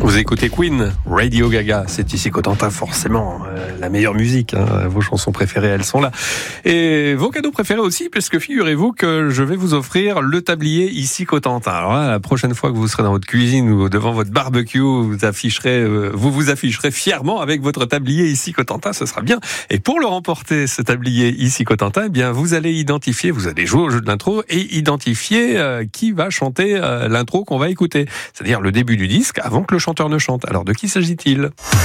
Vous écoutez Queen, Radio Gaga, c'est ici Cotentin forcément, la meilleure musique, vos chansons préférées elles sont là. Et vos cadeaux préférés aussi, puisque figurez-vous que je vais vous offrir le tablier ici Cotentin. Alors là, la prochaine fois que vous serez dans votre cuisine ou devant votre barbecue, vous vous afficherez fièrement avec votre tablier ici Cotentin, ce sera bien. Et pour le remporter, ce tablier ici Cotentin, eh bien vous allez jouer au jeu de l'intro et identifier qui va chanter l'intro qu'on va écouter. C'est-à-dire le début du disque avant que le chanteur ne chante. Alors de qui s'agit-il ?